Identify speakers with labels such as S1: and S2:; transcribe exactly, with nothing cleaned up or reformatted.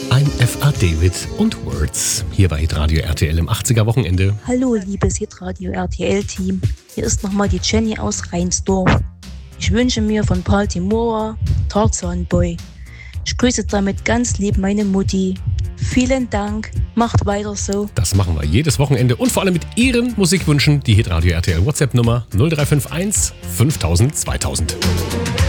S1: Ein F A David und Words. Hier bei Hitradio R T L im achtziger-Wochenende.
S2: Hallo, liebes Hitradio R T L-Team. Hier ist nochmal die Jenny aus Reinsdorf. Ich wünsche mir von Paul Timora Tarzan Boy. Ich grüße damit ganz lieb meine Mutti. Vielen Dank. Macht weiter so.
S1: Das machen wir jedes Wochenende und vor allem mit Ihren Musikwünschen. Die Hitradio R T L WhatsApp-Nummer null drei fünf eins fünftausend zweitausend.